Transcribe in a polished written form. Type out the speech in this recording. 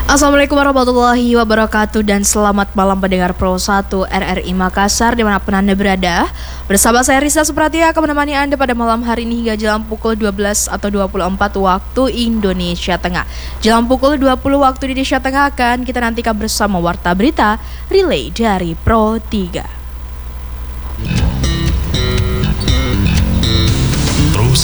Assalamualaikum warahmatullahi wabarakatuh dan selamat malam pendengar Pro 1 RRI Makassar dimanapun Anda berada. Bersama saya Risa Suprati akan menemani Anda pada malam hari ini hingga jam pukul 12 atau 24 waktu Indonesia Tengah. Jam pukul 20 waktu Indonesia Tengah akan kita nantikan bersama Warta Berita Relay dari Pro 3.